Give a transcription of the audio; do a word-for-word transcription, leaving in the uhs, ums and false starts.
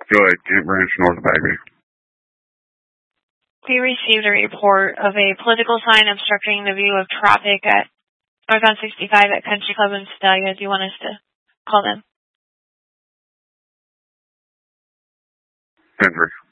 Go ahead, Kent Branch, North Bagby. We received a report of a political sign obstructing the view of traffic at North on sixty-five at Country Club in Sedalia. Do you want us to call them? Country.